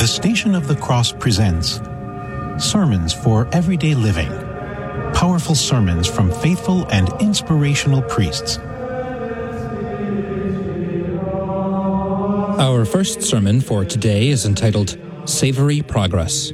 Station of the Cross presents Sermons for Everyday Living. Powerful sermons from faithful and inspirational priests. Our first sermon for today is entitled Savory Progress.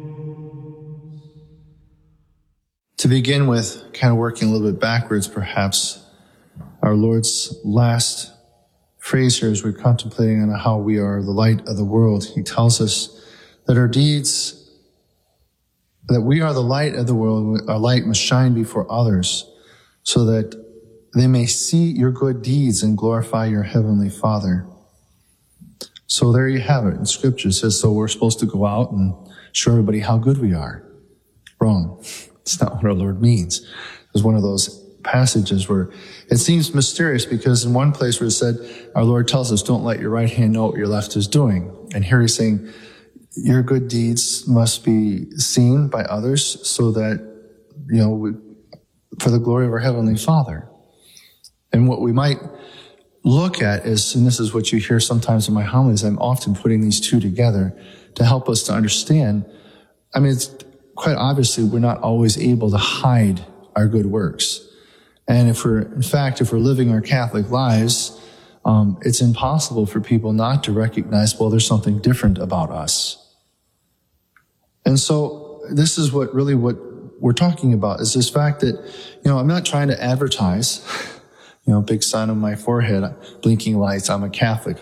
To begin with, kind of working a little bit backwards perhaps, our Lord's last phrase here as we're contemplating on how we are the light of the world. He tells us that our deeds, that we are the light of the world, our light must shine before others so that they may see your good deeds and glorify your heavenly Father. So there you have it. In Scripture it says, so we're supposed to go out and show everybody how good we are. Wrong. It's not what our Lord means. It's one of those passages where it seems mysterious because in one place where it said, our Lord tells us, don't let your right hand know what your left is doing. And here he's saying, your good deeds must be seen by others so that, for the glory of our Heavenly Father. And what we might look at is, and this is what you hear sometimes in my homilies, I'm often putting these two together to help us to understand. I mean, it's quite obviously we're not always able to hide our good works. And if we're living our Catholic lives, it's impossible for people not to recognize, well, there's something different about us. And so this is what we're talking about is this fact that, I'm not trying to advertise, big sign on my forehead, blinking lights, I'm a Catholic.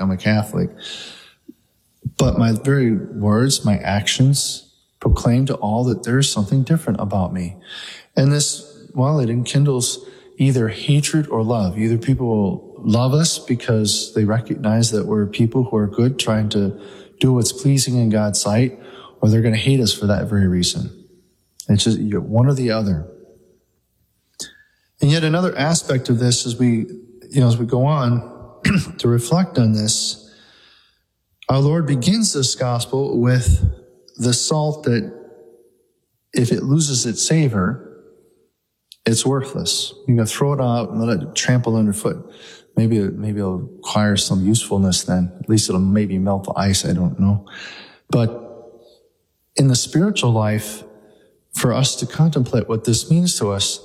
But my very words, my actions proclaim to all that there's something different about me. And this, it enkindles either hatred or love. Either people will love us because they recognize that we're people who are good, trying to do what's pleasing in God's sight, or they're going to hate us for that very reason. It's just one or the other. And yet another aspect of this as we go on to reflect on this, our Lord begins this gospel with the salt that if it loses its savor, it's worthless. You can throw it out and let it trample underfoot. Maybe it'll acquire some usefulness then. At least it'll maybe melt the ice, I don't know. But in the spiritual life, for us to contemplate what this means to us,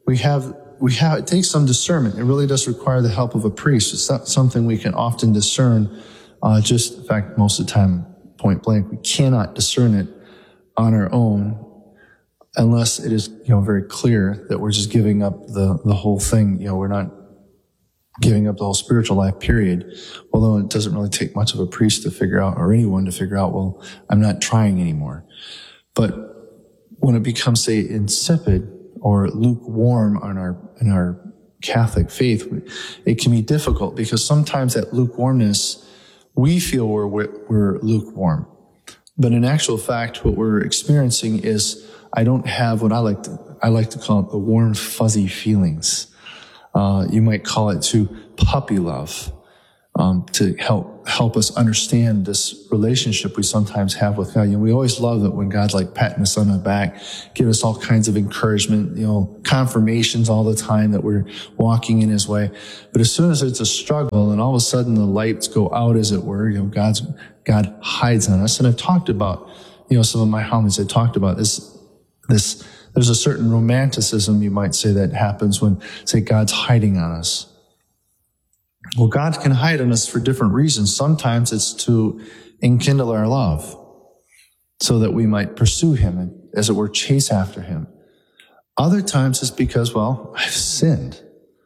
it takes some discernment. It really does require the help of a priest. It's not something we can often discern. In fact, most of the time, point blank, we cannot discern it on our own unless it is, very clear that we're just giving up the whole thing. We're not giving up the whole spiritual life, period. Although it doesn't really take much of a priest to figure out, or anyone to figure out, well, I'm not trying anymore. But when it becomes, say, insipid or lukewarm in our Catholic faith, it can be difficult because sometimes that lukewarmness, we feel we're lukewarm. But in actual fact, what we're experiencing is I don't have what I like to call it the warm, fuzzy feelings. You might call it too puppy love, to help us understand this relationship we sometimes have with God. We always love it when God's like patting us on the back, giving us all kinds of encouragement, confirmations all the time that we're walking in His way. But as soon as it's a struggle and all of a sudden the lights go out, as it were, God hides on us. And I've talked about, some of my homilies, I talked about this, there's a certain romanticism, you might say, that happens when, say, God's hiding on us. Well, God can hide on us for different reasons. Sometimes it's to enkindle our love so that we might pursue Him and, as it were, chase after Him. Other times it's because, I've sinned.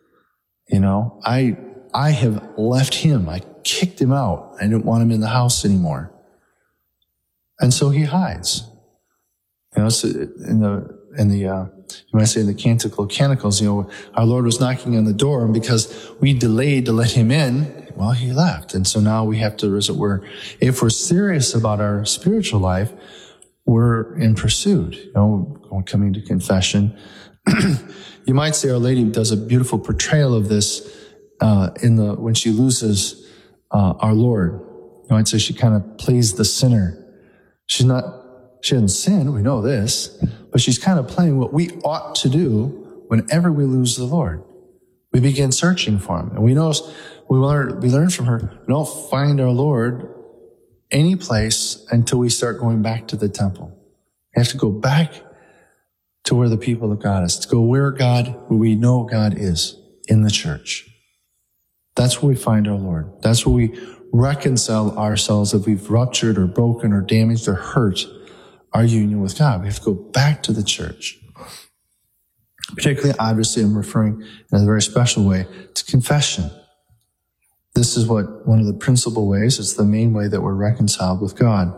I have left Him. I kicked Him out. I didn't want Him in the house anymore. And so He hides. So you might say in the Canticle of Canticles, our Lord was knocking on the door, and because we delayed to let Him in, He left. And so now we have to, as it were, if we're serious about our spiritual life, we're in pursuit. Coming to confession. You might say Our Lady does a beautiful portrayal of this when she loses our Lord. I'd say she kind of plays the sinner. She hasn't sinned, we know this, but she's kind of playing what we ought to do whenever we lose the Lord. We begin searching for Him. And we learn from her, we don't find our Lord any place until we start going back to the temple. We have to go back to where the people of God is, to go where we know God is, in the church. That's where we find our Lord. That's where we reconcile ourselves if we've ruptured or broken or damaged or hurt our union with God. We have to go back to the church. Particularly, obviously, I'm referring in a very special way to confession. This is one of the principal ways, it's the main way that we're reconciled with God.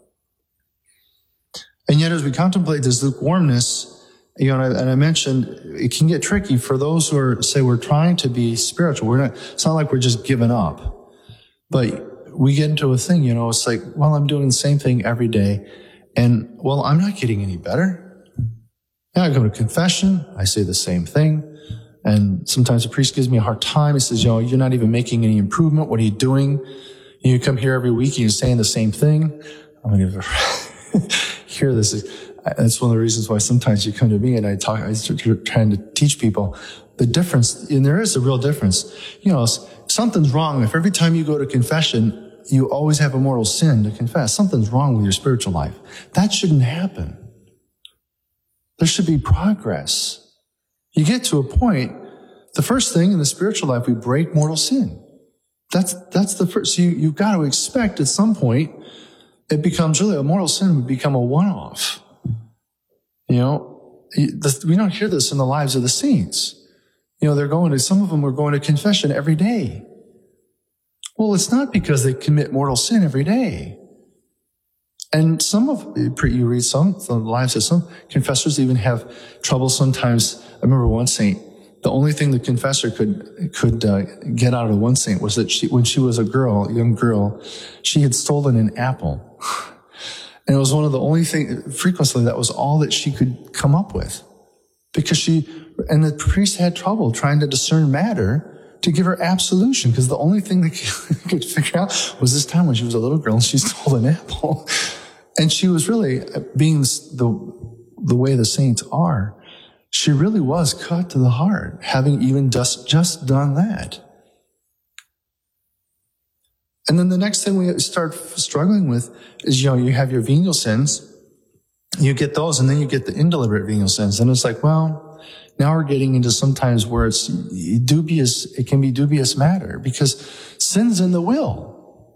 And yet, as we contemplate this lukewarmness, and I mentioned it can get tricky for those who say we're trying to be spiritual. It's not like we're just giving up, but we get into a thing, it's like, well, I'm doing the same thing every day, and well, I'm not getting any better. Yeah, I go to confession, I say the same thing, and sometimes the priest gives me a hard time. He says, you're not even making any improvement. What are you doing? You come here every week and you're saying the same thing. I'm going to hear this. That's one of the reasons why sometimes you come to me and I start trying to teach people the difference, and there is a real difference. Something's wrong if every time you go to confession, you always have a mortal sin to confess. Something's wrong with your spiritual life. That shouldn't happen. There should be progress. You get to a point, the first thing in the spiritual life, we break mortal sin. That's the first. So you've got to expect at some point, it becomes really, a mortal sin would become a one-off. We don't hear this in the lives of the saints. Some of them are going to confession every day. Well, it's not because they commit mortal sin every day. And you read the lives of some confessors even have trouble sometimes. I remember one saint, the only thing the confessor could get out of one saint was that when she was a young girl, she had stolen an apple. And it was one of the only things, frequently, that was all that she could come up with. And the priest had trouble trying to discern matter to give her absolution, because the only thing they could figure out was this time when she was a little girl and she stole an apple. And she was really, being the way the saints are, she really was cut to the heart, having even just done that. And then the next thing we start struggling with is, you have your venial sins, you get those, and then you get the indeliberate venial sins. And it's like, well, now we're getting into sometimes where it's dubious, it can be dubious matter, because sin's in the will.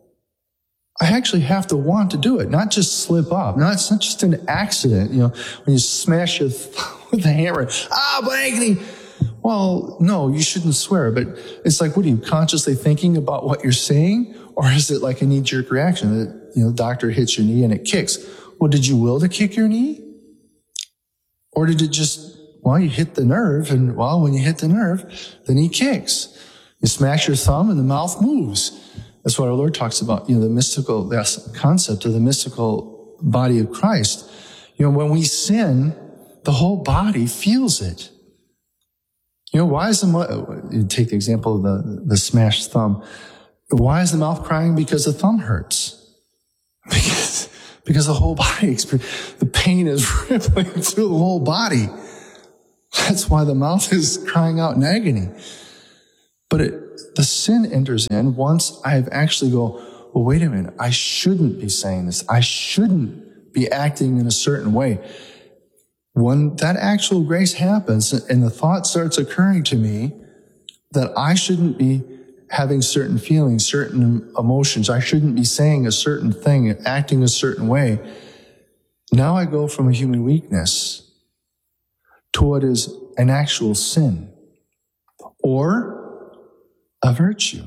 I actually have to want to do it, not just slip up. It's not just an accident, when you smash your thumb with a hammer, blankety. Well, no, you shouldn't swear, but it's like, what are you consciously thinking about what you're saying? Or is it like a knee-jerk reaction that, the doctor hits your knee and it kicks? Well, did you will to kick your knee? Or did it just, you hit the nerve, and when you hit the nerve, the knee kicks. You smash your thumb and the mouth moves. That's what our Lord talks about, the concept of the mystical body of Christ. When we sin, the whole body feels it. Why is you take the example of the smashed thumb. Why is the mouth crying? Because the thumb hurts. Because the whole body, the pain is rippling through the whole body. That's why the mouth is crying out in agony. But the sin enters in once I actually go, well, wait a minute, I shouldn't be saying this. I shouldn't be acting in a certain way. When that actual grace happens and the thought starts occurring to me that I shouldn't be having certain feelings, certain emotions, I shouldn't be saying a certain thing, acting a certain way, now I go from a human weakness to what is an actual sin or a virtue.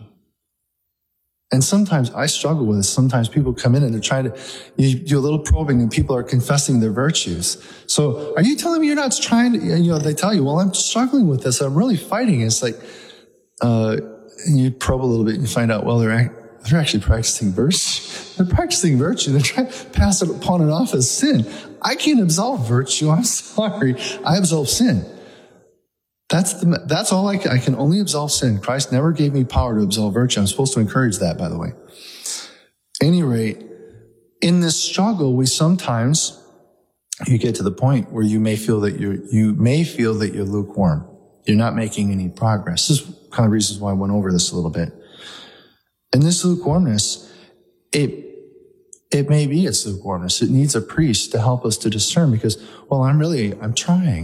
And sometimes I struggle with this. Sometimes people come in and they're trying to, you do a little probing and people are confessing their virtues. So are you telling me you're not trying to, they tell you, well, I'm struggling with this. I'm really fighting. It's like, and you probe a little bit and you find out, well, they're actually practicing virtue. They're practicing virtue. They're trying to pass it upon and off as sin. I can't absolve virtue. I'm sorry. I absolve sin. That's all I can only absolve sin. Christ never gave me power to absolve virtue. I'm supposed to encourage that, by the way. At any rate, in this struggle, you get to the point where you may feel that you're lukewarm. You're not making any progress. This is kind of reasons why I went over this a little bit. And this lukewarmness, it it may be it's lukewarmness. It needs a priest to help us to discern because, well, I'm trying.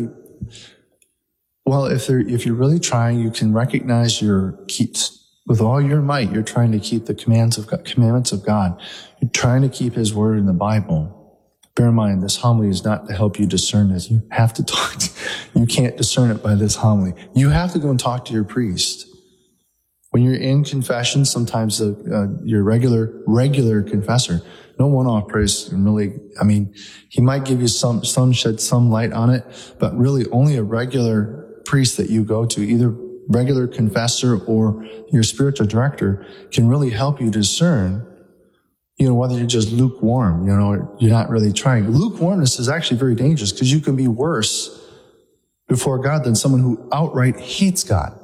Well, if you're really trying, you can recognize with all your might, you're trying to keep the commandments of God. You're trying to keep His word in the Bible. Bear in mind, this homily is not to help you discern this. You have to you can't discern it by this homily. You have to go and talk to your priest. When you're in confession, sometimes your regular confessor, no one-off priest can really, he might give you shed some light on it, but really only a regular priest that you go to, either regular confessor or your spiritual director, can really help you discern, whether you're just lukewarm, or you're not really trying. Lukewarmness is actually very dangerous because you can be worse before God than someone who outright hates God.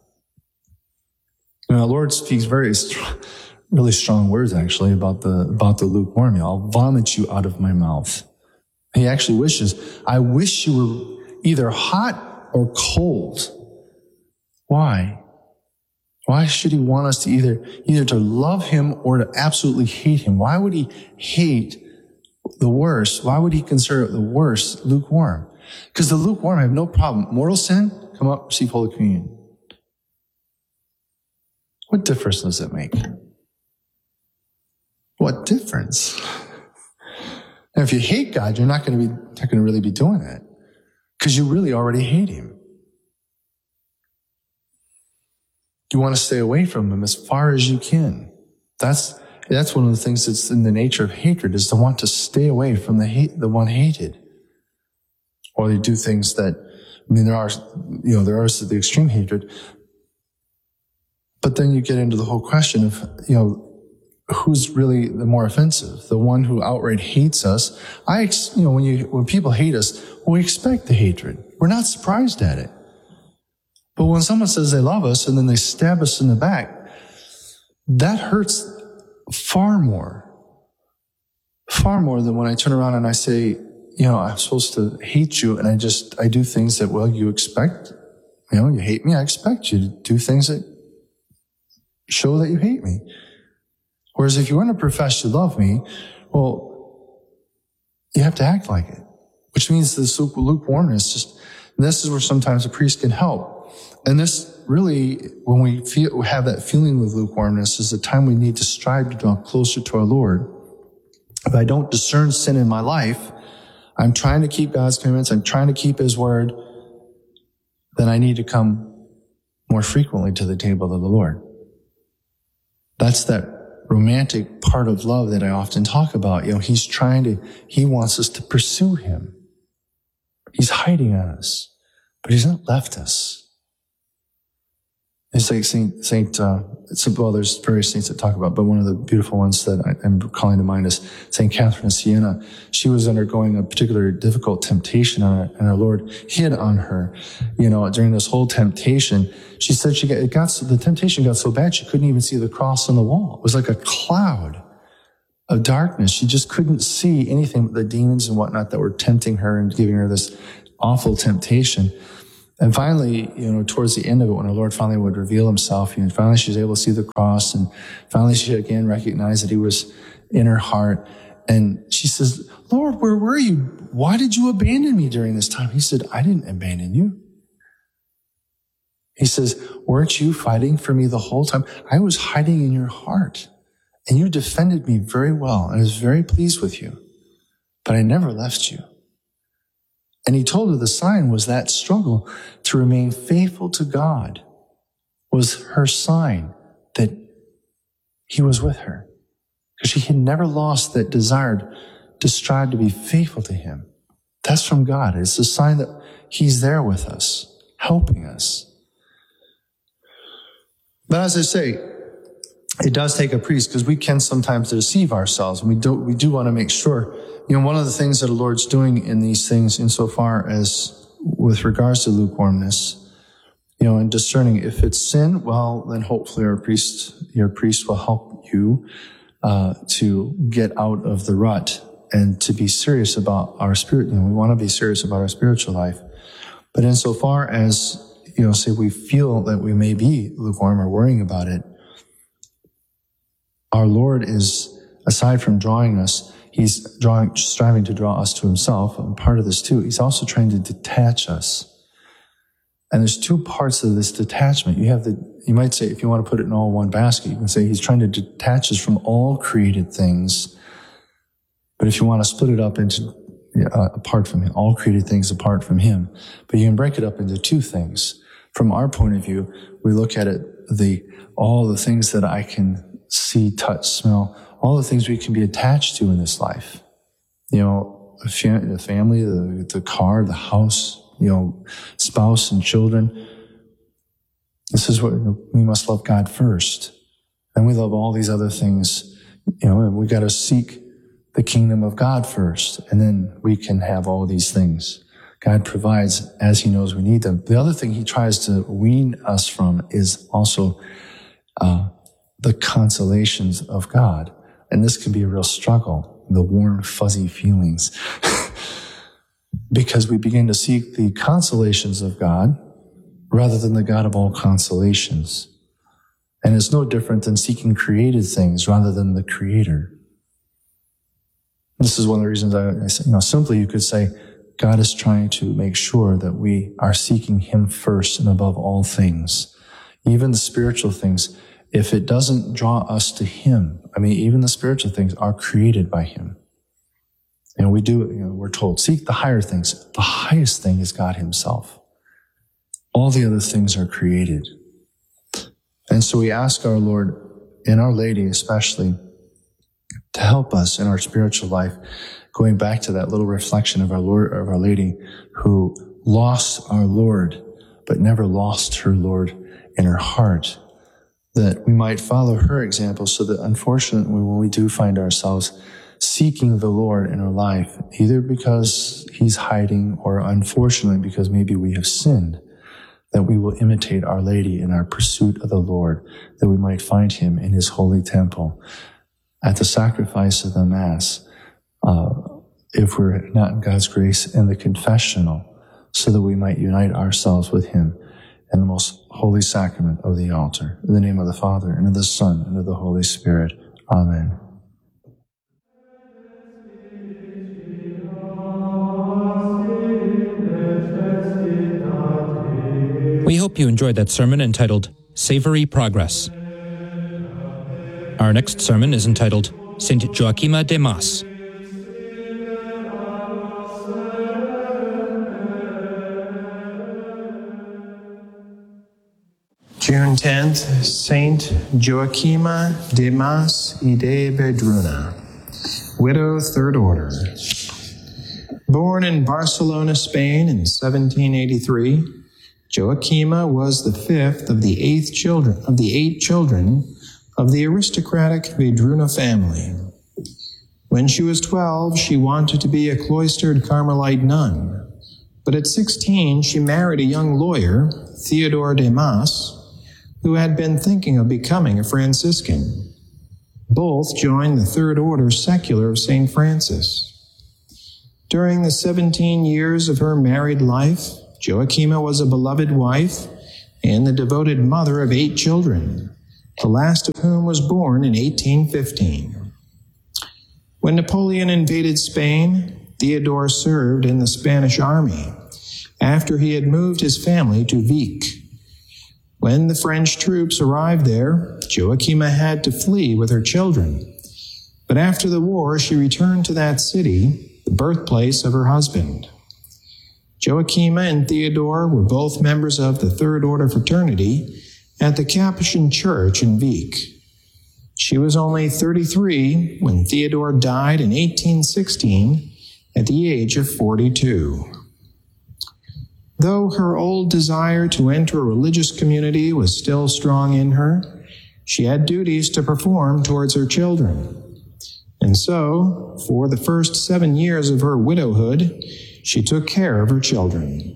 The Lord speaks really strong words actually about the lukewarm. I'll vomit you out of my mouth. He actually wishes, I wish you were either hot or cold. Why? Why should He want us to either to love Him or to absolutely hate Him? Why would He hate the worst? Why would He consider it the worst, lukewarm? Because the lukewarm have no problem. Mortal sin, come up, receive Holy Communion. What difference does it make? What difference? And if you hate God, you're not going to really be doing that because you really already hate Him. You want to stay away from Him as far as you can. That's one of the things that's in the nature of hatred, is to want to stay away from the one hated. Or you do things that, there are the extreme hatred. But then you get into the whole question of, who's really the more offensive? The one who outright hates us. When people hate us, we expect the hatred. We're not surprised at it. But when someone says they love us and then they stab us in the back, that hurts far more than when I turn around and I say, I'm supposed to hate you and I do things that, you expect. You hate me, I expect you to do things that show that you hate me. Whereas if you want to profess you love me, you have to act like it, which means this lukewarmness. This is where sometimes a priest can help. And this really, when we have that feeling of lukewarmness, is the time we need to strive to draw closer to our Lord. If I don't discern sin in my life, I'm trying to keep God's commandments, I'm trying to keep His word, then I need to come more frequently to the table of the Lord. That's that romantic part of love that I often talk about. He wants us to pursue Him. He's hiding on us, but He's not left us. It's like there's various saints that talk about, but one of the beautiful ones that I'm calling to mind is St. Catherine of Siena. She was undergoing a particular difficult temptation, and our Lord hid on her. During this whole temptation, she said the temptation got so bad she couldn't even see the cross on the wall. It was like a cloud of darkness. She just couldn't see anything but the demons and whatnot that were tempting her and giving her this awful temptation. And finally, towards the end of it, when our Lord finally would reveal Himself, finally she was able to see the cross, and finally she again recognized that He was in her heart. And she says, Lord, where were you? Why did you abandon me during this time? He said, I didn't abandon you. He says, weren't you fighting for me the whole time? I was hiding in your heart, and you defended me very well. I was very pleased with you, but I never left you. And He told her the sign was that struggle to remain faithful to God was her sign that He was with her. Because she had never lost that desire to strive to be faithful to Him. That's from God. It's a sign that He's there with us, helping us. But as I say, it does take a priest because we can sometimes deceive ourselves. And we do want to make sure. One of the things that the Lord's doing in these things, insofar as with regards to lukewarmness, and discerning if it's sin, then hopefully your priest will help you to get out of the rut and to be serious about our spirit. We want to be serious about our spiritual life. But insofar as, say we feel that we may be lukewarm or worrying about it, our Lord is aside from drawing us, he's striving to draw us to himself. And part of this too, he's also trying to detach us. And there's two parts of this detachment. You might say, if you want to put it in all one basket, you can say he's trying to detach us from all created things. But if you want to split it up into apart from him, all created things apart from him, but you can break it up into two things. From our point of view, we look at it, all the things that I can see, touch, smell, all the things we can be attached to in this life. The family, the car, the house, spouse and children. This is what we must love God first. And we love all these other things, and we got to seek the kingdom of God first, and then we can have all these things. God provides as he knows we need them. The other thing he tries to wean us from is also the consolations of God. And this can be a real struggle, the warm, fuzzy feelings. Because we begin to seek the consolations of God rather than the God of all consolations. And it's no different than seeking created things rather than the Creator. This is one of the reasons I say, simply you could say, God is trying to make sure that we are seeking him first and above all things. Even the spiritual things, if it doesn't draw us to him, even the spiritual things are created by him. We're told, seek the higher things. The highest thing is God himself. All the other things are created. And so we ask our Lord, and Our Lady especially, to help us in our spiritual life, going back to that little reflection of Our Lady, who lost our Lord, but never lost her Lord in her heart, that we might follow her example, so that unfortunately when we do find ourselves seeking the Lord in our life, either because he's hiding or unfortunately because maybe we have sinned, that we will imitate Our Lady in our pursuit of the Lord, that we might find him in his holy temple, at the sacrifice of the Mass, if we're not in God's grace, in the confessional, so that we might unite ourselves with him in the most holy sacrament of the altar. In the name of the Father, and of the Son, and of the Holy Spirit. Amen. We hope you enjoyed that sermon entitled Savory Progress. Our next sermon is entitled Saint Joachima de Mas. June 10th, Saint Joachima de Mas y de Vedruna, widow, Third Order. Born in Barcelona, Spain in 1783, Joachima was the fifth of the eight children of the aristocratic Vedruna family. When she was 12, she wanted to be a cloistered Carmelite nun, but at 16, she married a young lawyer, Theodore de Mas, who had been thinking of becoming a Franciscan. Both joined the Third Order Secular of St. Francis. During the 17 years of her married life, Joachima was a beloved wife and the devoted mother of 8 children, the last of whom was born in 1815. When Napoleon invaded Spain, Theodore served in the Spanish army after he had moved his family to Vic. When the French troops arrived there, Joachima had to flee with her children. But after the war, she returned to that city, the birthplace of her husband. Joachima and Theodore were both members of the Third Order fraternity at the Capuchin Church in Vic. She was only 33 when Theodore died in 1816 at the age of 42. Though her old desire to enter a religious community was still strong in her, she had duties to perform towards her children. And so, for the first 7 years of her widowhood, she took care of her children.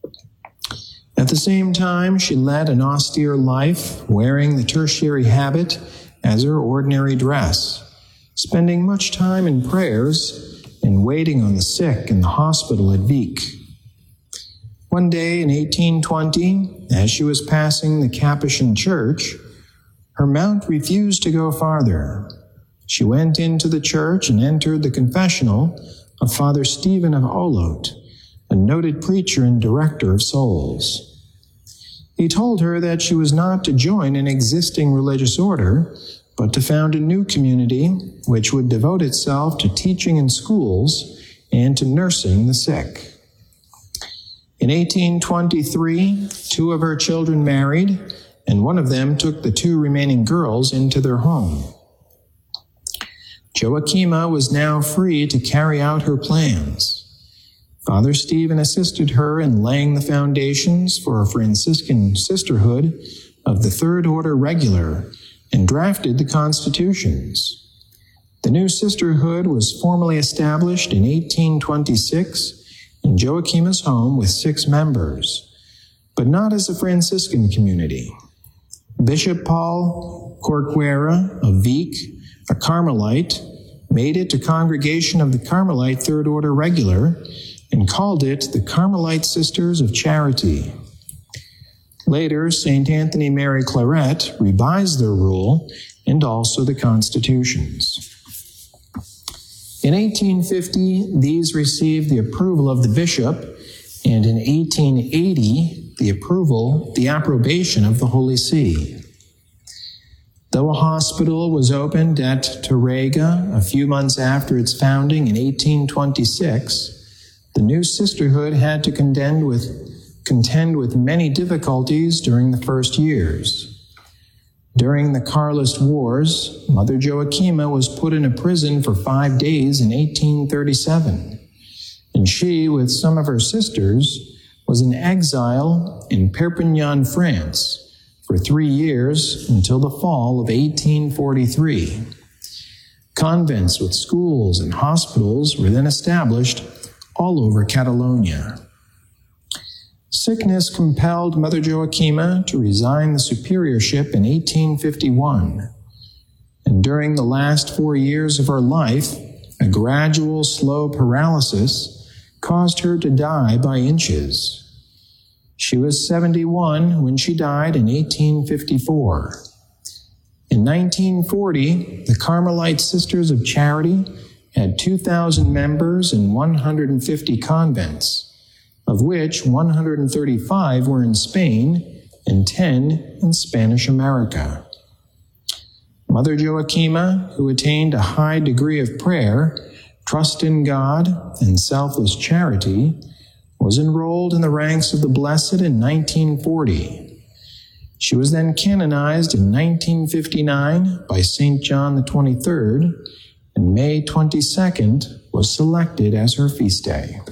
At the same time, she led an austere life, wearing the tertiary habit as her ordinary dress, spending much time in prayers and waiting on the sick in the hospital at Vic. One day in 1820, as she was passing the Capuchin Church, her mount refused to go farther. She went into the church and entered the confessional of Father Stephen of Olot, a noted preacher and director of souls. He told her that she was not to join an existing religious order, but to found a new community which would devote itself to teaching in schools and to nursing the sick. In 1823, 2 of her children married, and one of them took the 2 remaining girls into their home. Joachima was now free to carry out her plans. Father Stephen assisted her in laying the foundations for a Franciscan sisterhood of the Third Order Regular and drafted the constitutions. The new sisterhood was formally established in 1826 in Joachima's home with 6 members, but not as a Franciscan community. Bishop Paul Corcuera of Vic, a Carmelite, made it a congregation of the Carmelite Third Order Regular and called it the Carmelite Sisters of Charity. Later, St. Anthony Mary Claret revised their rule and also the constitutions. In 1850, these received the approval of the bishop, and in 1880, the approbation of the Holy See. Though a hospital was opened at Tarrega a few months after its founding in 1826, the new sisterhood had to contend with many difficulties during the first years. During the Carlist Wars, Mother Joachima was put in a prison for 5 days in 1837, and she, with some of her sisters, was in exile in Perpignan, France, for 3 years until the fall of 1843. Convents with schools and hospitals were then established all over Catalonia. Sickness compelled Mother Joachima to resign the superiorship in 1851, and during the last 4 years of her life, a gradual, slow paralysis caused her to die by inches. She was 71 when she died in 1854. In 1940, the Carmelite Sisters of Charity had 2,000 members in 150 convents, of which 135 were in Spain and 10 in Spanish America. Mother Joachima, who attained a high degree of prayer, trust in God, and selfless charity, was enrolled in the ranks of the Blessed in 1940. She was then canonized in 1959 by St. John the 23rd, and May 22nd was selected as her feast day.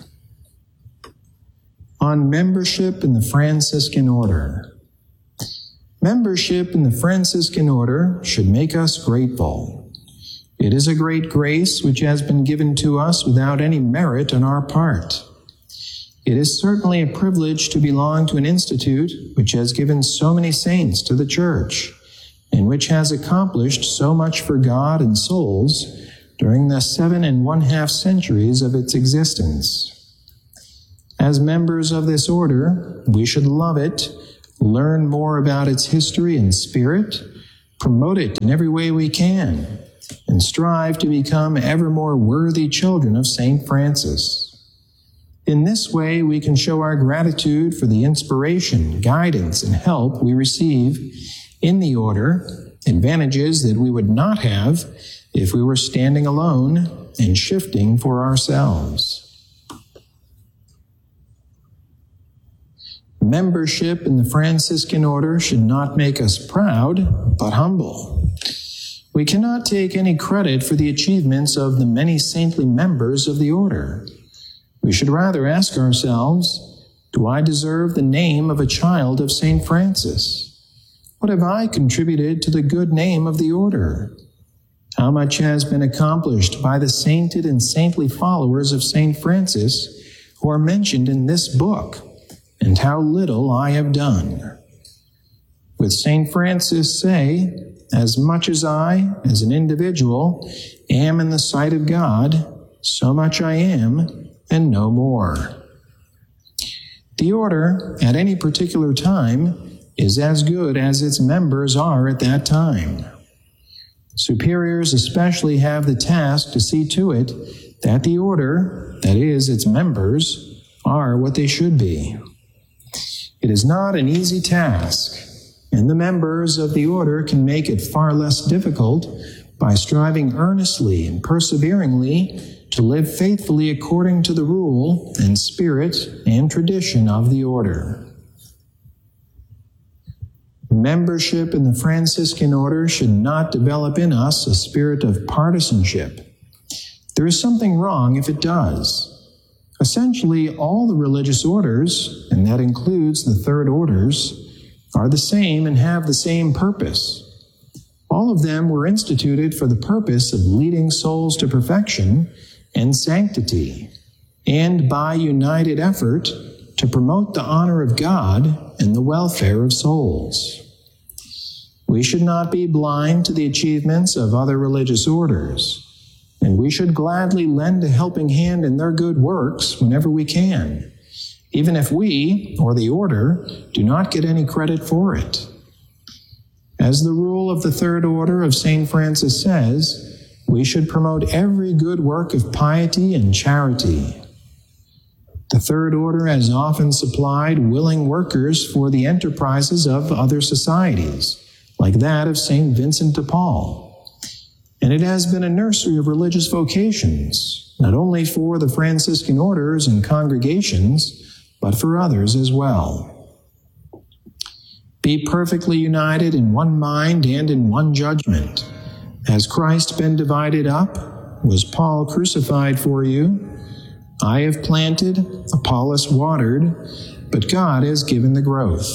On membership in the Franciscan Order. Membership in the Franciscan Order should make us grateful. It is a great grace which has been given to us without any merit on our part. It is certainly a privilege to belong to an institute which has given so many saints to the Church, and which has accomplished so much for God and souls during the 7½ centuries of its existence. As members of this order, we should love it, learn more about its history and spirit, promote it in every way we can, and strive to become ever more worthy children of St. Francis. In this way, we can show our gratitude for the inspiration, guidance, and help we receive in the order, advantages that we would not have if we were standing alone and shifting for ourselves. Membership in the Franciscan Order should not make us proud, but humble. We cannot take any credit for the achievements of the many saintly members of the order. We should rather ask ourselves, do I deserve the name of a child of St. Francis? What have I contributed to the good name of the order? How much has been accomplished by the sainted and saintly followers of St. Francis who are mentioned in this book, and how little I have done? With St. Francis say, as much as I, as an individual, am in the sight of God, so much I am, and no more. The order, at any particular time, is as good as its members are at that time. Superiors especially have the task to see to it that the order, that is, its members, are what they should be. It is not an easy task, and the members of the order can make it far less difficult by striving earnestly and perseveringly to live faithfully according to the rule and spirit and tradition of the order. Membership in the Franciscan order should not develop in us a spirit of partisanship. There is something wrong if it does. Essentially, all the religious orders, and that includes the third orders, are the same and have the same purpose. All of them were instituted for the purpose of leading souls to perfection and sanctity, and by united effort to promote the honor of God and the welfare of souls. We should not be blind to the achievements of other religious orders, and we should gladly lend a helping hand in their good works whenever we can, even if we, or the order, do not get any credit for it. As the rule of the Third Order of St. Francis says, we should promote every good work of piety and charity. The Third Order has often supplied willing workers for the enterprises of other societies, like that of St. Vincent de Paul. And it has been a nursery of religious vocations, not only for the Franciscan orders and congregations, but for others as well. Be perfectly united in one mind and in one judgment. Has Christ been divided up? Was Paul crucified for you? I have planted, Apollos watered, but God has given the growth.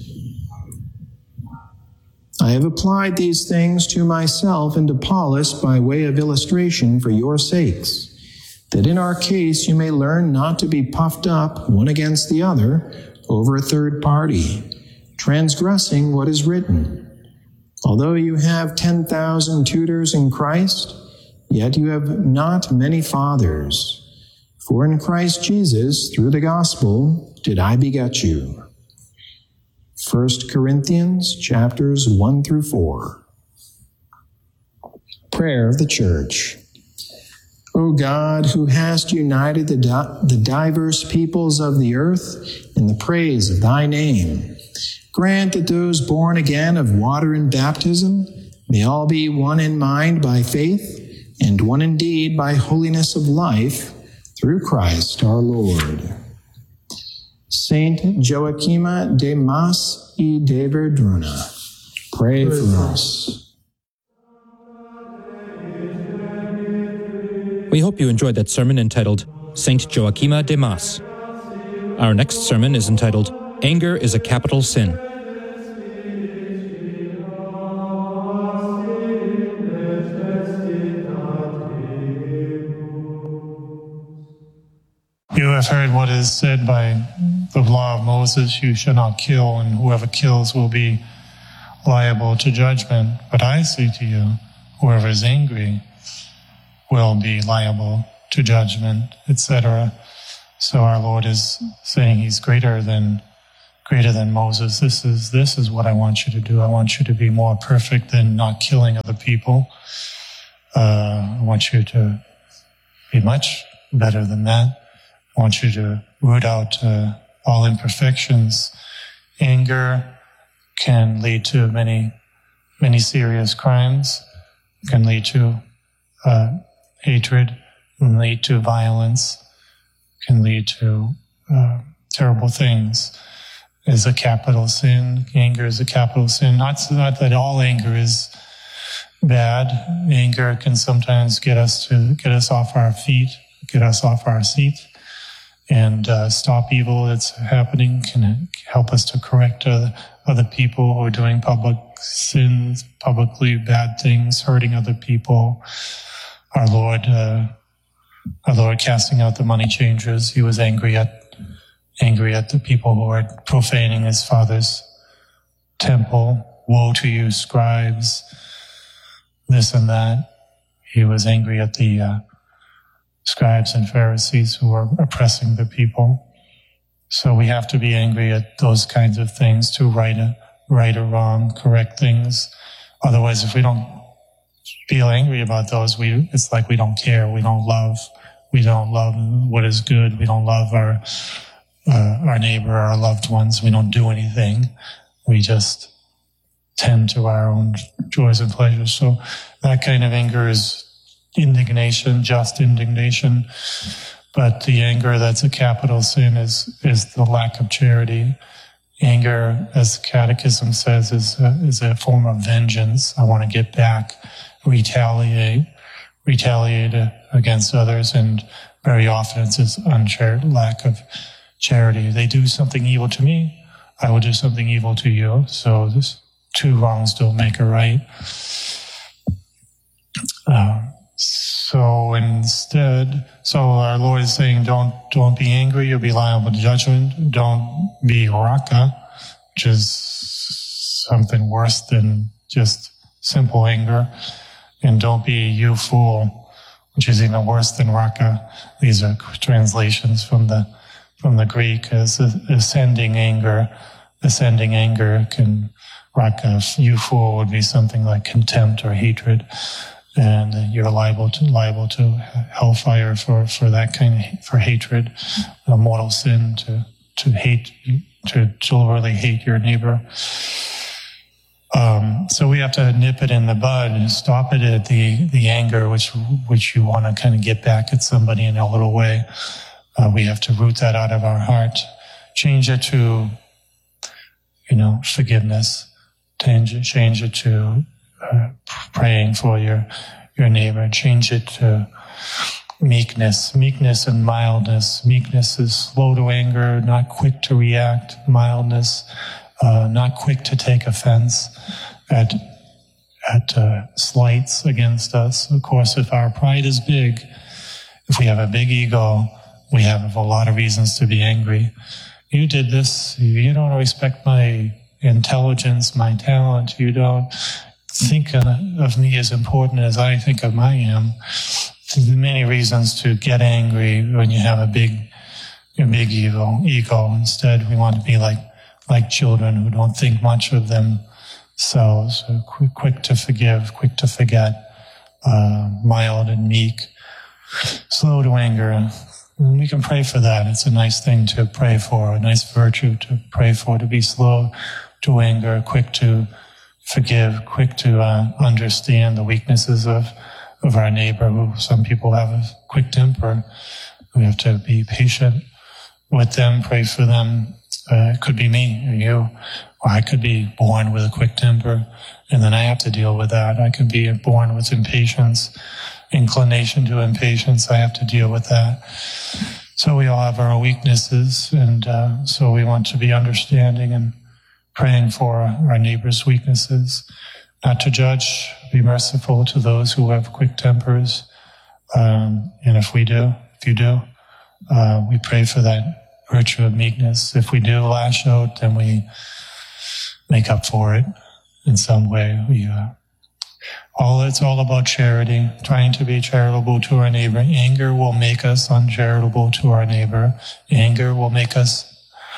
I have applied these things to myself and Apollos by way of illustration for your sakes, that in our case you may learn not to be puffed up one against the other over a third party, transgressing what is written. Although you have 10,000 tutors in Christ, yet you have not many fathers. For in Christ Jesus, through the gospel, did I beget you. 1 Corinthians chapters 1 through 4. Prayer of the Church. O God, who hast united the diverse peoples of the earth in the praise of thy name, grant that those born again of water and baptism may all be one in mind by faith and one in deed by holiness of life, through Christ our Lord. Saint Joachima de Mas y de Verdruna, pray for us. We hope you enjoyed that sermon entitled Saint Joachima de Mas. Our next sermon is entitled Anger is a Capital Sin. You have heard what is said by the law of Moses, you shall not kill, and whoever kills will be liable to judgment. But I say to you, whoever is angry will be liable to judgment, etc. So our Lord is saying he's greater than Moses. This is what I want you to do. I want you to be more perfect than not killing other people. I want you to be much better than that. I want you to root out all imperfections. Anger can lead to many, many serious crimes, can lead to hatred, can lead to violence, can lead to terrible things. Is a capital sin. Anger is a capital sin. Not that all anger is bad. Anger can sometimes get us off our feet, get us off our seat, and stop evil that's happening, can help us to correct other people who are doing public sins, publicly bad things, hurting other people. Our Lord casting out the money changers, he was angry at the people who are profaning his Father's temple. Woe to you, scribes, this and that. He was angry at the scribes and Pharisees who are oppressing the people. So we have to be angry at those kinds of things to right or wrong, correct things. Otherwise, if we don't feel angry about those, it's like we don't care, we don't love what is good, we don't love our neighbor, our loved ones, we don't do anything, we just tend to our own joys and pleasures. So that kind of anger is indignation, just indignation. But the anger that's a capital sin is the lack of charity. Anger, as the Catechism says, is a form of vengeance. I want to get back, retaliate against others, and very often it's this lack of charity. They do something evil to me, I will do something evil to you. So this two wrongs don't make a right. So instead, our Lord is saying, don't be angry, you'll be liable to judgment. Don't be raka, which is something worse than just simple anger. And don't be you fool, which is even worse than raka. These are translations from the Greek as ascending anger. Ascending anger can, raka, you fool would be something like contempt or hatred. And you're liable to hellfire for that kind of, for hatred, a mortal sin, to hate, to deliberately hate your neighbor. So we have to nip it in the bud and stop it at the anger, which you want to kind of get back at somebody in a little way. We have to root that out of our heart, change it to, forgiveness, change it to praying for your neighbor, change it to meekness and mildness. Meekness is slow to anger, not quick to react. Mildness, not quick to take offense at slights against us. Of course, if our pride is big, if we have a big ego, we have a lot of reasons to be angry. You did this, you don't respect my intelligence, my talent, you don't think of me as important as I think of I am. There's many reasons to get angry when you have a big ego. Instead, we want to be like children who don't think much of themselves, quick to forgive, quick to forget, mild and meek, slow to anger. And we can pray for that. It's a nice thing to pray for, a nice virtue to pray for, to be slow to anger, quick to forgive, quick to understand the weaknesses of our neighbor, who some people have a quick temper. We have to be patient with them, pray for them. It could be me or you, or I could be born with a quick temper, and then I have to deal with that. I could be born with impatience, inclination to impatience. I have to deal with that. So we all have our weaknesses, and so we want to be understanding and praying for our neighbor's weaknesses, not to judge, be merciful to those who have quick tempers. And if you do, we pray for that virtue of meekness. If we do lash out, then we make up for it in some way. It's all about charity, trying to be charitable to our neighbor. Anger will make us uncharitable to our neighbor. Anger will make us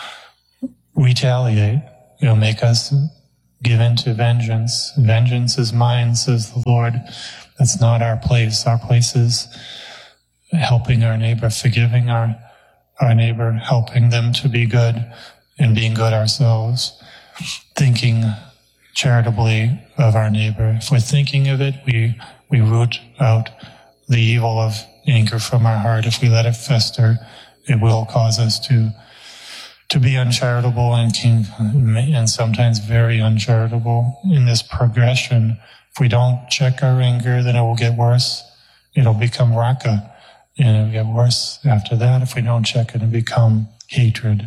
retaliate. It'll make us give in to vengeance. Vengeance is mine, says the Lord. That's not our place. Our place is helping our neighbor, forgiving our neighbor, helping them to be good and being good ourselves, thinking charitably of our neighbor. If we're thinking of it, we root out the evil of anger from our heart. If we let it fester, it will cause us to be uncharitable and sometimes very uncharitable. In this progression, if we don't check our anger, then it will get worse. It'll become raka, and it'll get worse after that. If we don't check it, it'll become hatred,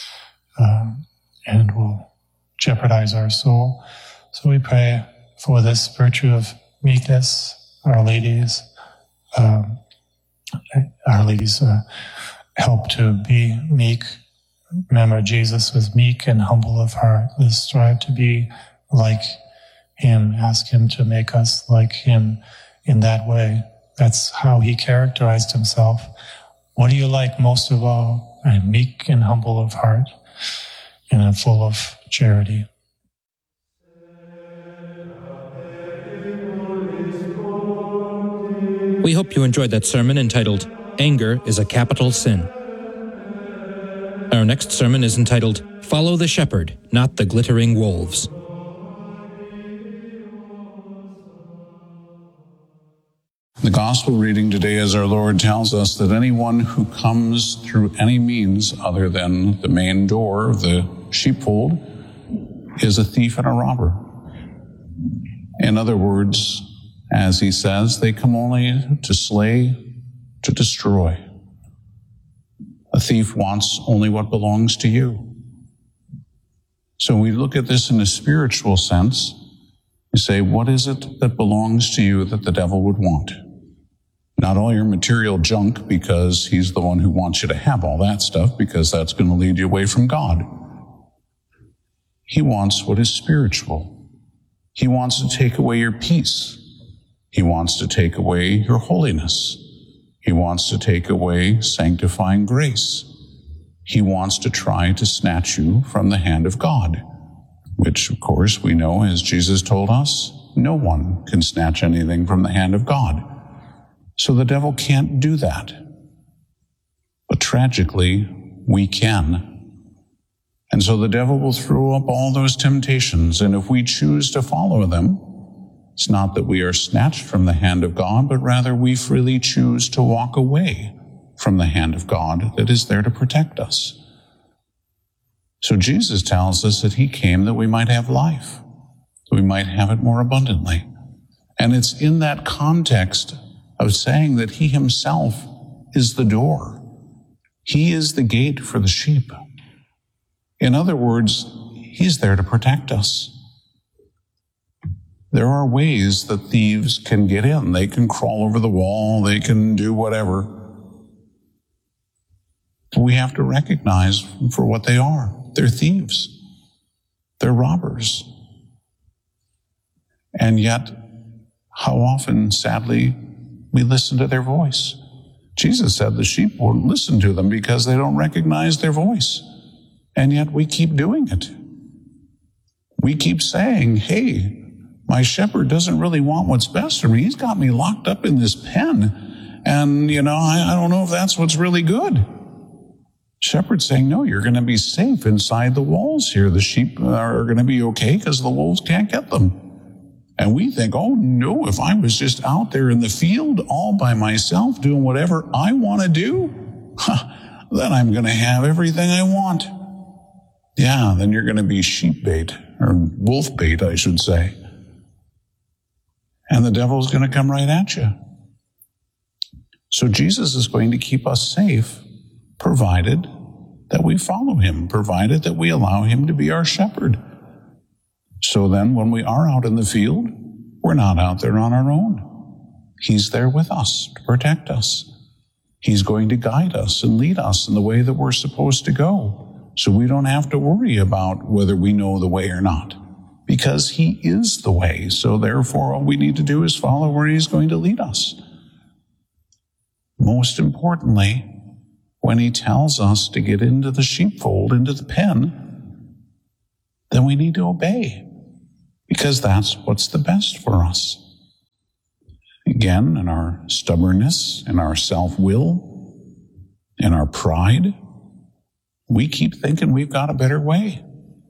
and will jeopardize our soul. So we pray for this virtue of meekness. Our ladies help to be meek. Remember, Jesus was meek and humble of heart. Let's strive to be like him. Ask him to make us like him in that way. That's how he characterized himself. What do you like most of all? I'm meek and humble of heart, and I'm full of charity. We hope you enjoyed that sermon entitled, Anger is a Capital Sin. Our next sermon is entitled, Follow the Shepherd, Not the Glittering Wolves. The gospel reading today, as our Lord tells us, that anyone who comes through any means other than the main door of the sheepfold is a thief and a robber. In other words, as he says, they come only to slay, to destroy. A thief wants only what belongs to you. So we look at this in a spiritual sense. We say, what is it that belongs to you that the devil would want? Not all your material junk, because he's the one who wants you to have all that stuff, because that's going to lead you away from God. He wants what is spiritual. He wants to take away your peace. He wants to take away your holiness. He wants to take away sanctifying grace. He wants to try to snatch you from the hand of God, which, of course, we know, as Jesus told us, no one can snatch anything from the hand of God. So the devil can't do that. But tragically, we can. And so the devil will throw up all those temptations, and if we choose to follow them, it's not that we are snatched from the hand of God, but rather we freely choose to walk away from the hand of God that is there to protect us. So Jesus tells us that he came that we might have life, that we might have it more abundantly. And it's in that context of saying that he himself is the door. He is the gate for the sheep. In other words, he's there to protect us. There are ways that thieves can get in. They can crawl over the wall. They can do whatever. But we have to recognize for what they are. They're thieves. They're robbers. And yet, how often, sadly, we listen to their voice. Jesus said the sheep won't listen to them because they don't recognize their voice. And yet we keep doing it. We keep saying, hey, my shepherd doesn't really want what's best for me. He's got me locked up in this pen. And, I don't know if that's what's really good. Shepherd's saying, no, you're going to be safe inside the walls here. The sheep are going to be okay because the wolves can't get them. And we think, oh no, if I was just out there in the field all by myself doing whatever I want to do, then I'm going to have everything I want. Yeah, then you're going to be sheep bait, or wolf bait, I should say. And the devil's going to come right at you. So Jesus is going to keep us safe, provided that we follow him, provided that we allow him to be our shepherd. So then when we are out in the field, we're not out there on our own. He's there with us to protect us. He's going to guide us and lead us in the way that we're supposed to go. So we don't have to worry about whether we know the way or not, because he is the way. So therefore, all we need to do is follow where he's going to lead us. Most importantly, when he tells us to get into the sheepfold, into the pen, then we need to obey, because that's what's the best for us. Again, in our stubbornness, in our self-will, in our pride, we keep thinking we've got a better way.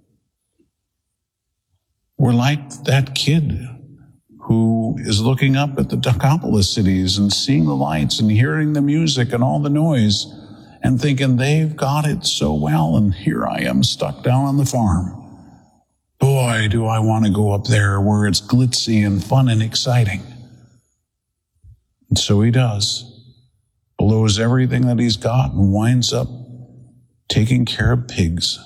We're like that kid who is looking up at the Decapolis cities and seeing the lights and hearing the music and all the noise and thinking they've got it so well, and here I am stuck down on the farm. Boy, do I want to go up there where it's glitzy and fun and exciting. And so he does. Blows everything that he's got and winds up taking care of pigs.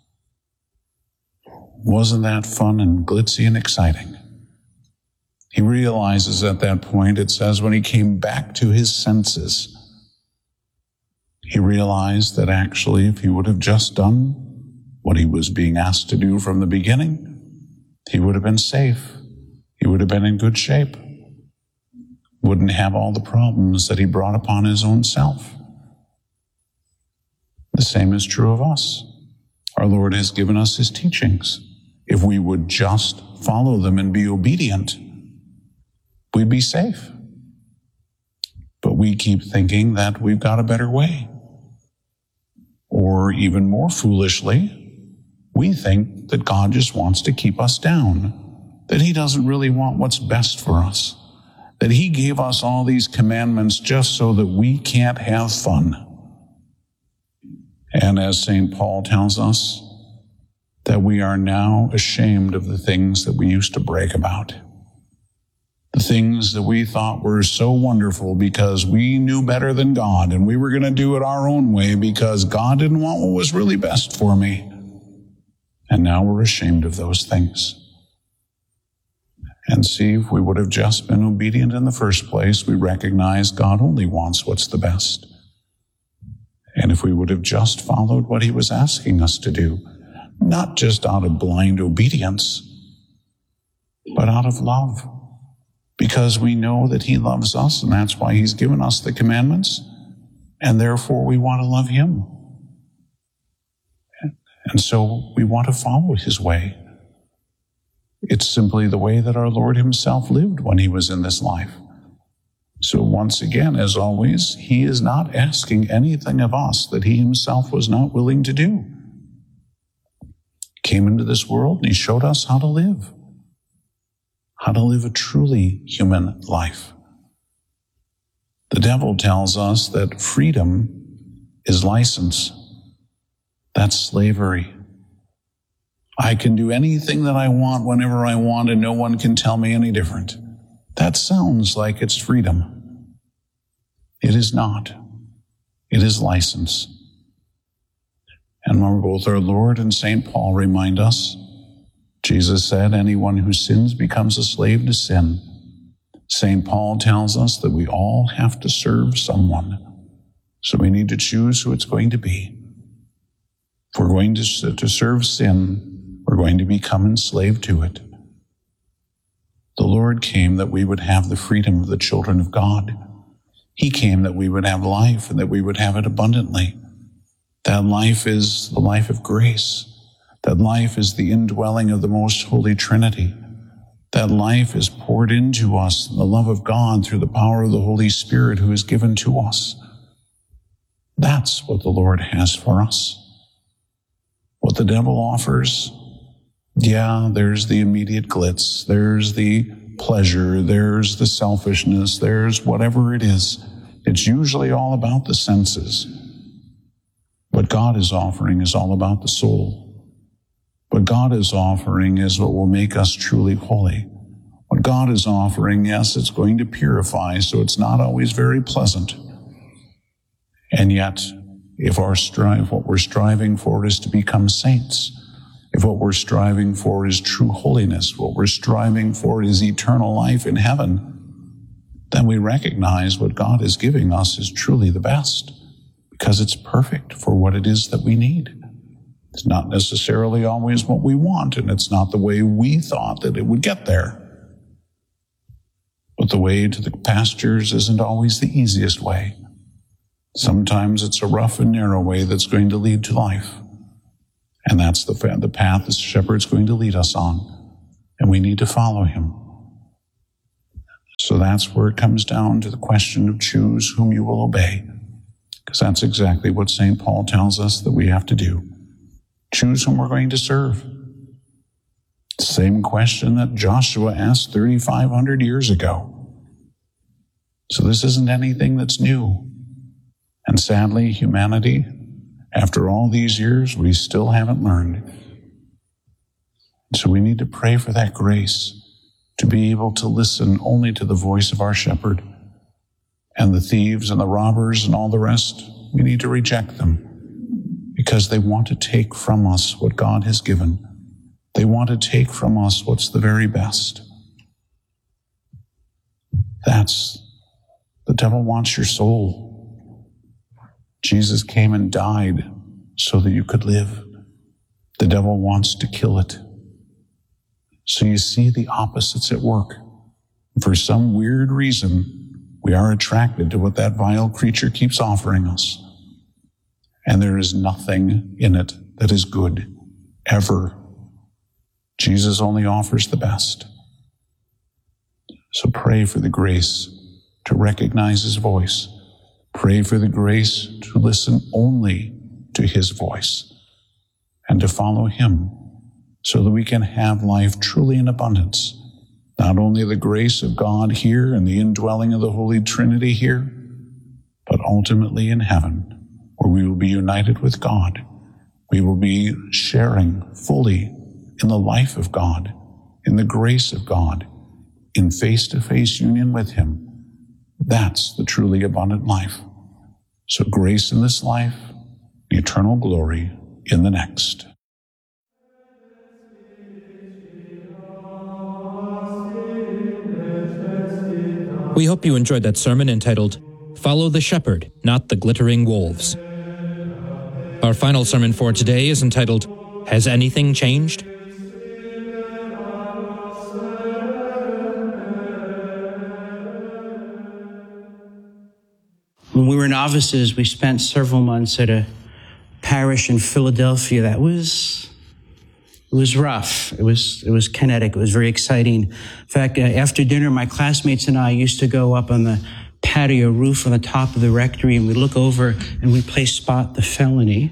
Wasn't that fun and glitzy and exciting? He realizes at that point, it says, when he came back to his senses, he realized that actually if he would have just done what he was being asked to do from the beginning, he would have been safe. He would have been in good shape. Wouldn't have all the problems that he brought upon his own self. The same is true of us. Our Lord has given us his teachings. If we would just follow them and be obedient, we'd be safe. But we keep thinking that we've got a better way. Or even more foolishly, we think that God just wants to keep us down, that he doesn't really want what's best for us, that he gave us all these commandments just so that we can't have fun. And as St. Paul tells us, that we are now ashamed of the things that we used to brag about. The things that we thought were so wonderful because we knew better than God and we were going to do it our own way because God didn't want what was really best for me. And now we're ashamed of those things. And see, if we would have just been obedient in the first place, we recognize God only wants what's the best. And if we would have just followed what he was asking us to do, not just out of blind obedience, but out of love, because we know that he loves us, and that's why he's given us the commandments, and therefore we want to love him. And so we want to follow his way. It's simply the way that our Lord himself lived when he was in this life. So once again, as always, he is not asking anything of us that he himself was not willing to do. Came into this world and he showed us how to live a truly human life. The devil tells us that freedom is license. That's slavery. I can do anything that I want whenever I want and no one can tell me any different. That sounds like it's freedom. It is not. It is license. And when both our Lord and St. Paul remind us, Jesus said, anyone who sins becomes a slave to sin. St. Paul tells us that we all have to serve someone. So we need to choose who it's going to be. If we're going to serve sin, we're going to become enslaved to it. The Lord came that we would have the freedom of the children of God. He came that we would have life and that we would have it abundantly. That life is the life of grace. That life is the indwelling of the most holy Trinity. That life is poured into us, the love of God through the power of the Holy Spirit who is given to us. That's what the Lord has for us. What the devil offers, yeah, there's the immediate glitz, there's the pleasure, there's the selfishness, there's whatever it is. It's usually all about the senses. What God is offering is all about the soul. What God is offering is what will make us truly holy. What God is offering, yes, it's going to purify, so it's not always very pleasant. And yet, if what we're striving for is to become saints, if what we're striving for is true holiness, what we're striving for is eternal life in heaven, then we recognize what God is giving us is truly the best, because it's perfect for what it is that we need. It's not necessarily always what we want, and it's not the way we thought that it would get there. But the way to the pastures isn't always the easiest way. Sometimes it's a rough and narrow way that's going to lead to life. And that's the path the shepherd's going to lead us on. And we need to follow him. So that's where it comes down to the question of choose whom you will obey. Because that's exactly what St. Paul tells us that we have to do. Choose whom we're going to serve. Same question that Joshua asked 3,500 years ago. So this isn't anything that's new. And sadly, humanity, after all these years, we still haven't learned. So we need to pray for that grace to be able to listen only to the voice of our shepherd. And the thieves and the robbers and all the rest, we need to reject them because they want to take from us what God has given. They want to take from us what's the very best. The devil wants your soul. Jesus came and died so that you could live. The devil wants to kill it. So you see the opposites at work. For some weird reason, we are attracted to what that vile creature keeps offering us. And there is nothing in it that is good, ever. Jesus only offers the best. So pray for the grace to recognize his voice. Pray for the grace to listen only to his voice and to follow him so that we can have life truly in abundance. Not only the grace of God here and the indwelling of the Holy Trinity here, but ultimately in heaven, where we will be united with God. We will be sharing fully in the life of God, in the grace of God, in face-to-face union with him. That's the truly abundant life. So grace in this life, eternal glory in the next. We hope you enjoyed that sermon entitled, Follow the Shepherd, Not the Glittering Wolves. Our final sermon for today is entitled, Has Anything Changed? When we were novices, we spent several months at a parish in Philadelphia that was rough. It was kinetic. It was very exciting. In fact, after dinner, my classmates and I used to go up on the patio roof on the top of the rectory, and we'd look over and we'd play Spot the Felony,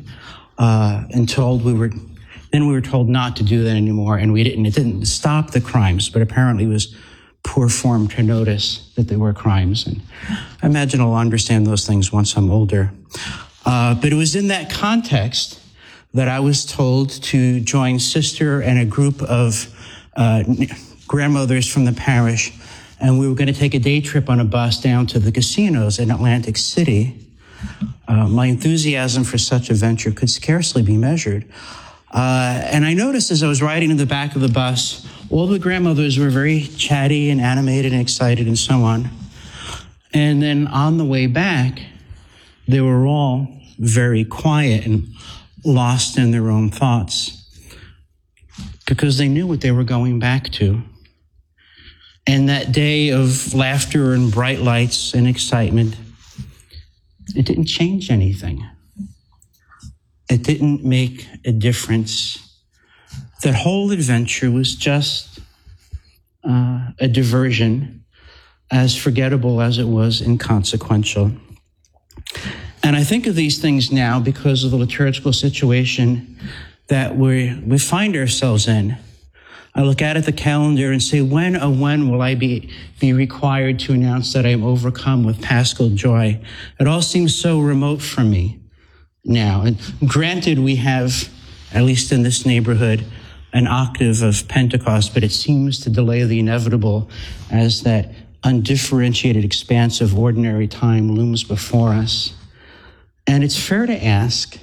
then we were told not to do that anymore, and we didn't. It didn't stop the crimes, but apparently it was poor form to notice that they were crimes. And I imagine I'll understand those things once I'm older. But it was in that context that I was told to join Sister and a group of grandmothers from the parish, and we were going to take a day trip on a bus down to the casinos in Atlantic City. My enthusiasm for such a venture could scarcely be measured. And I noticed as I was riding in the back of the bus, all the grandmothers were very chatty and animated and excited and so on. And then on the way back, they were all very quiet and lost in their own thoughts because they knew what they were going back to. And that day of laughter and bright lights and excitement, it didn't change anything. It didn't make a difference. That whole adventure was just a diversion, as forgettable as it was inconsequential. And I think of these things now because of the liturgical situation that we find ourselves in. I look at the calendar and say, when will I be required to announce that I am overcome with paschal joy? It all seems so remote from me now. And granted, we have, at least in this neighborhood, an octave of Pentecost, but it seems to delay the inevitable as that undifferentiated expanse of ordinary time looms before us. And it's fair to ask,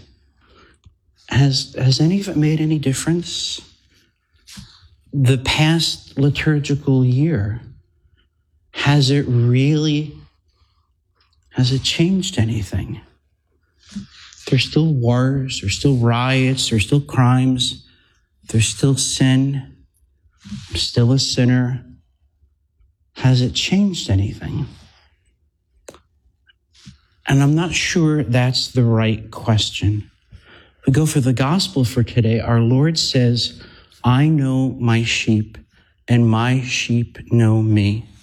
has any of it made any difference? The past liturgical year, has it changed anything? There's still wars, there's still riots, there's still crimes, there's still sin. I'm still a sinner. Has it changed anything? And I'm not sure that's the right question. If we go for the gospel for today, our Lord says, I know my sheep, and my sheep know me.